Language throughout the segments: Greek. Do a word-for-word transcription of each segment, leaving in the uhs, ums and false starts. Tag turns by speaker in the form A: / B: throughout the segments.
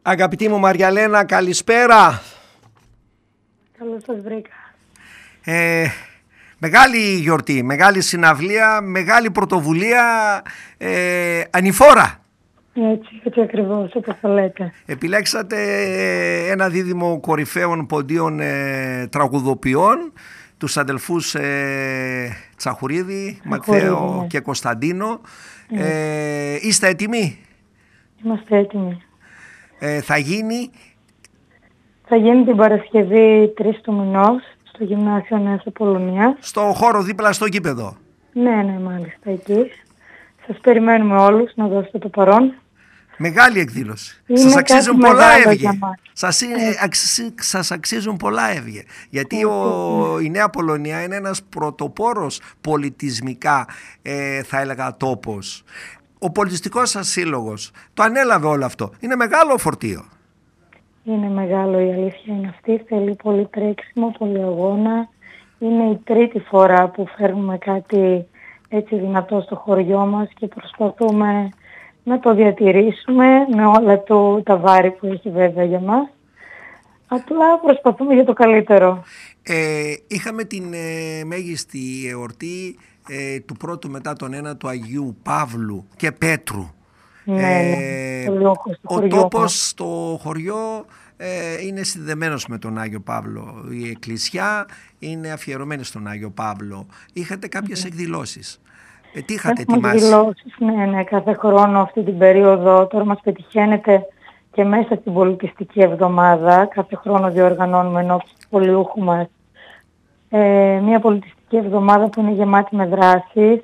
A: Αγαπητή μου Μαριαλένα, καλησπέρα.
B: Καλώς σας βρήκα.
A: Ε, μεγάλη γιορτή, μεγάλη συναυλία, μεγάλη πρωτοβουλία, ε, ανηφόρα.
B: Έτσι, έτσι ακριβώς, όπως το λέτε.
A: Επιλέξατε ένα δίδυμο κορυφαίων ποντίων ε, τραγουδοποιών, τους αδελφούς ε, Τσαχουρίδη, Μαθαίο ναι. και Κωνσταντίνο. Ε, είστε έτοιμοι?
B: Είμαστε έτοιμοι.
A: Ε, θα γίνει...
B: Θα γίνει την Παρασκευή τρεις του μηνός στο Γυμνάσιο Νέας Απολωνίας.
A: Στο χώρο δίπλα στο γήπεδο.
B: Ναι, ναι, μάλιστα εκεί. Σας περιμένουμε όλους να δώσετε το παρόν.
A: Μεγάλη εκδήλωση.
B: Είναι
A: σας αξίζουν πολλά έβγε. Σας,
B: ε.
A: αξι, σας αξίζουν πολλά έβγε. Γιατί ο, η Νέα Πολωνία είναι ένας πρωτοπόρος πολιτισμικά, ε, θα έλεγα, τόπος. Ο πολιτιστικός σας σύλλογος το ανέλαβε όλο αυτό. Είναι μεγάλο φορτίο.
B: Είναι μεγάλο, η αλήθεια είναι αυτή. Θέλει πολύ τρέξιμο, πολύ αγώνα. Είναι η τρίτη φορά που φέρνουμε κάτι έτσι δυνατό στο χωριό μας και προσπαθούμε να το διατηρήσουμε με όλα το, τα βάρη που έχει βέβαια για μας. Απλά προσπαθούμε για το καλύτερο.
A: Ε, είχαμε την ε, μέγιστη εορτή ε, του πρώτου μετά τον ένα του Αγίου Παύλου και Πέτρου.
B: Ναι,
A: ε,
B: ναι,
A: ο τόπος στο χωριό ε, είναι συνδεμένος με τον Άγιο Παύλο. Η εκκλησιά είναι αφιερωμένη στον Άγιο Παύλο. Είχατε κάποιες mm. εκδηλώσεις. Ε, τι είχατε ετοιμάσει?
B: Εκδηλώσεις, ναι, ναι, κάθε χρόνο αυτή την περίοδο. Τώρα μας πετυχαίνεται και μέσα στην πολιτιστική εβδομάδα. Κάθε χρόνο διοργανώνουμε ενώπιση του πολιούχου μας ε, μια πολιτιστική εβδομάδα που είναι γεμάτη με δράσεις.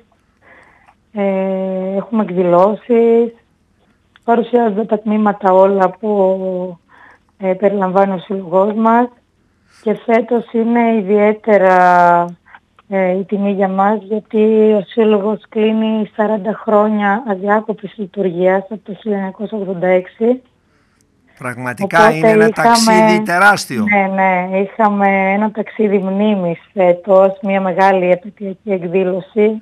B: Ε, έχουμε εκδηλώσεις. Παρουσιάζονται τα τμήματα όλα που ε, περιλαμβάνει ο σύλλογός μας και φέτος είναι ιδιαίτερα ε, η τιμή για μας γιατί ο σύλλογος κλείνει σαράντα χρόνια αδιάκοπης λειτουργίας από το χίλια εννιακόσια ογδόντα έξι.
A: Πραγματικά
B: Οπότε
A: είναι ένα
B: είχαμε,
A: ταξίδι τεράστιο.
B: Ναι, ναι, είχαμε ένα ταξίδι μνήμης φέτος, μια μεγάλη επαιτειακή εκδήλωση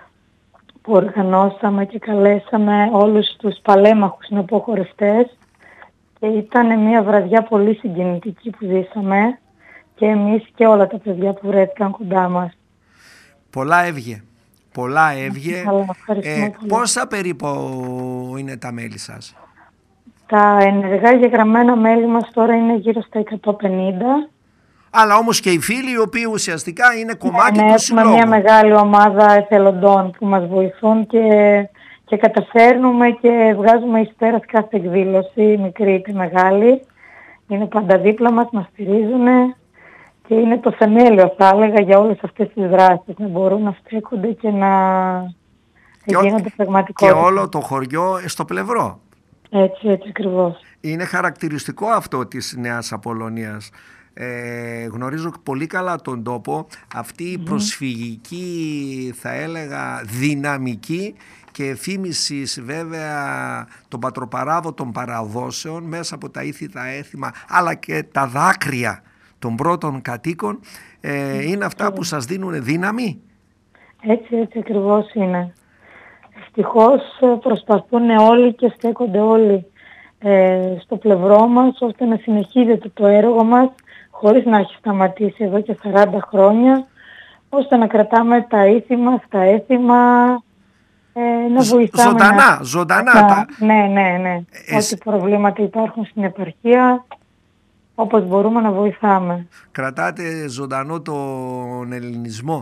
B: που οργανώσαμε και καλέσαμε όλους τους παλέμαχους συνοποχωρευτές και ήταν μια βραδιά πολύ συγκινητική που ζήσαμε και εμείς και όλα τα παιδιά που βρέθηκαν κοντά μας.
A: Πολλά έβγε, πολλά έβγε. Ε,
B: πολύ.
A: Πόσα περίπου είναι τα μέλη σας?
B: Τα ενεργά γεγραμμένα μέλη μας τώρα είναι γύρω στα εκατόν πενήντα.
A: Αλλά όμως και οι φίλοι οι οποίοι ουσιαστικά είναι κομμάτι
B: ναι, ναι,
A: του συλλόγου.
B: Έχουμε μια μεγάλη ομάδα εθελοντών που μας βοηθούν και, και καταφέρνουμε και βγάζουμε εις πέρας κάθε εκδήλωση, μικρή είτε μεγάλη. Είναι πάντα δίπλα μας, μας στηρίζουν και είναι το θεμέλιο θα έλεγα για όλες αυτές τις δράσεις. Να μπορούν να στέκονται και να και γίνονται πραγματικότητα.
A: Και όλο το χωριό στο πλευρό.
B: Έτσι, έτσι ακριβώς.
A: Είναι χαρακτηριστικό αυτό της Νέας Απολωνίας. Ε, γνωρίζω πολύ καλά τον τόπο. Αυτή η προσφυγική θα έλεγα δυναμική και εφήμισης βέβαια των πατροπαράδοτων παραδόσεων μέσα από τα ήθη, τα έθιμα αλλά και τα δάκρυα των πρώτων κατοίκων ε, είναι αυτά που σας δίνουν δύναμη.
B: Έτσι, έτσι ακριβώς είναι. Ευτυχώς προσπαθούν όλοι και στέκονται όλοι ε, στο πλευρό μας ώστε να συνεχίζεται το έργο μας χωρίς να έχει σταματήσει εδώ και σαράντα χρόνια, ώστε να κρατάμε τα ήθη μας, τα έθιμα, ε, να βοηθάμε.
A: Ζωντανά,
B: να...
A: ζωντανά.
B: Να...
A: Τα...
B: Ναι, ναι, ναι. Ε, Ό,τι προβλήματα υπάρχουν στην επαρχία, όπως μπορούμε να βοηθάμε.
A: Κρατάτε ζωντανό τον ελληνισμό.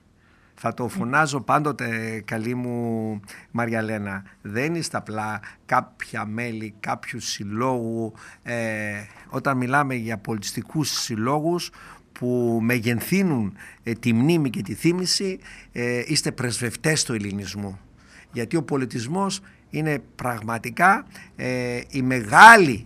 A: Θα το φωνάζω πάντοτε, καλή μου Μαριαλένα. Δεν είστε απλά κάποια μέλη κάποιου συλλόγου. Ε, όταν μιλάμε για πολιτιστικούς συλλόγους που μεγενθύνουν ε, τη μνήμη και τη θύμηση, ε, είστε πρεσβευτές του ελληνισμού. Γιατί ο πολιτισμός είναι πραγματικά ε, η μεγάλη,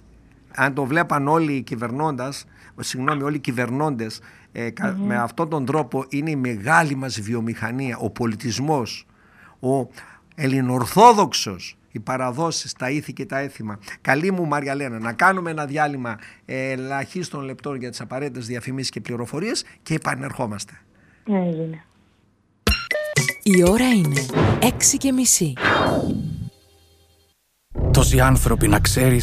A: αν το βλέπαν όλοι οι κυβερνώντας, συγγνώμη, όλοι οι κυβερνώντες, Ε, mm-hmm. με αυτόν τον τρόπο είναι η μεγάλη μας βιομηχανία, ο πολιτισμός, ο ελληνορθόδοξος, οι παραδόσεις, τα ήθη και τα έθιμα. Καλή μου Μαριαλένα, να κάνουμε ένα διάλειμμα ελαχίστων λεπτών για τις απαραίτητες διαφημίσεις και πληροφορίες και επανερχόμαστε.
B: Έγινε.
C: Η ώρα είναι έξι και μισή.
D: Τόσοι άνθρωποι να ξέρεις